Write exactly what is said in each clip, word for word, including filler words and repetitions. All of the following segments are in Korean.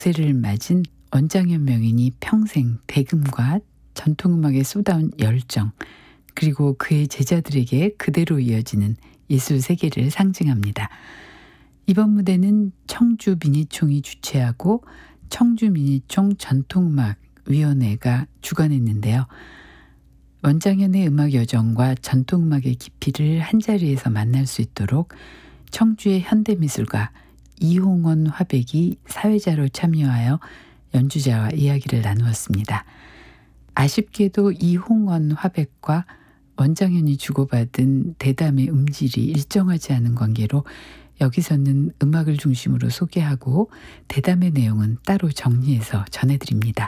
세를 맞은 원장현 명인이 평생 대금과 전통음악에 쏟아온 열정, 그리고 그의 제자들에게 그대로 이어지는 예술 세계를 상징합니다. 이번 무대는 청주 민희총이 주최하고 청주 민희총 전통음악위원회가 주관했는데요. 원장현의 음악 여정과 전통음악의 깊이를 한자리에서 만날 수 있도록 청주의 현대미술가 이홍원 화백이 사회자로 참여하여 연주자와 이야기를 나누었습니다. 아쉽게도 이홍원 화백과 원장현이 주고받은 대담의 음질이 일정하지 않은 관계로 여기서는 음악을 중심으로 소개하고 대담의 내용은 따로 정리해서 전해드립니다.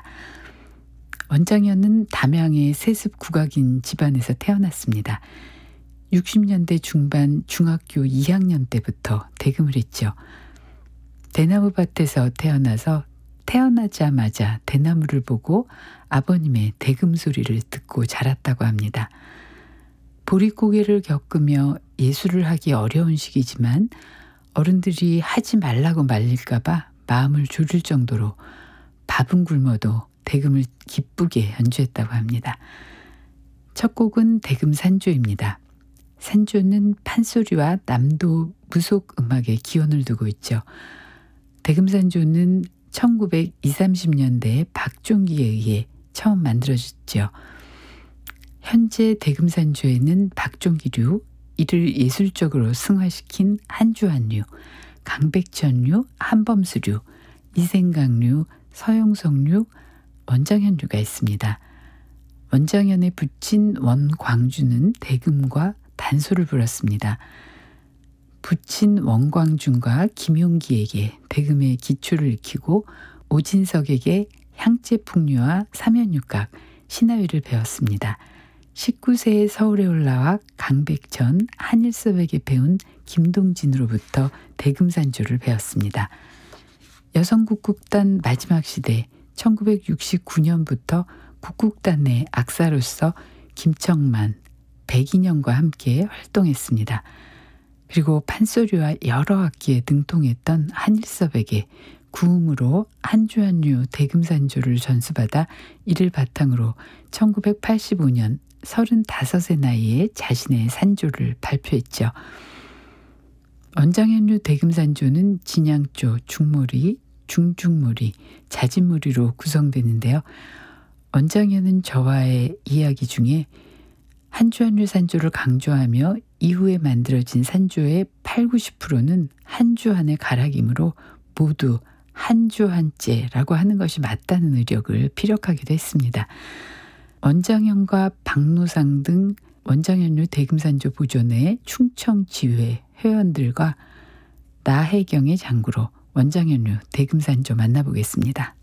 원장현은 담양의 세습 국악인 집안에서 태어났습니다. 육십 년대 중반 중학교 이 학년 때부터 대금을 했죠. 대나무밭에서 태어나서 태어나자마자 대나무를 보고 아버님의 대금 소리를 듣고 자랐다고 합니다. 보릿고개를 겪으며 예술을 하기 어려운 시기지만 어른들이 하지 말라고 말릴까 봐 마음을 졸일 정도로 밥은 굶어도 대금을 기쁘게 연주했다고 합니다. 첫 곡은 대금 산조입니다. 산조는 판소리와 남도 무속 음악에 기원을 두고 있죠. 대금 산조는 천구백이십, 삼십 년대에 박종기에 의해 처음 만들어졌죠. 현재 대금 산조에는 박종기류, 이를 예술적으로 승화시킨 한주한류, 강백천류, 한범수류, 이생강류, 서영석류, 원장현류가 있습니다. 원장현의 부친 원광주는 대금과 단소를 불었습니다. 부친 원광준과 김용기에게 대금의 기초를 익히고 오진석에게 향제풍류와 삼연육각, 신하위를 배웠습니다. 십구 세에 서울에 올라와 강백천, 한일섭에게 배운 김동진으로부터 대금산조를 배웠습니다. 여성국국단 마지막 시대 천구백육십구 년부터 국국단 내 악사로서 김청만, 백인영과 함께 활동했습니다. 그리고 판소리와 여러 악기에 등통했던 한일섭에게 구음으로 한주한류 대금산조를 전수받아 이를 바탕으로 천구백팔십오 년 서른다섯의 나이에 자신의 산조를 발표했죠. 원장현류 대금산조는 진양조, 중모리, 중중모리, 자진모리로 구성되는데요. 원장현은 저와의 이야기 중에 한주한류 산조를 강조하며 이후에 만들어진 산조의 팔, 구십 퍼센트는 한주한의 가락이므로 모두 한주한째라고 하는 것이 맞다는 의력을 피력하기도 했습니다. 원장현과 박노상 등 원장현류 대금산조 보존회 충청지회 회원들과 나혜경의 장구로 원장현류 대금산조 만나보겠습니다.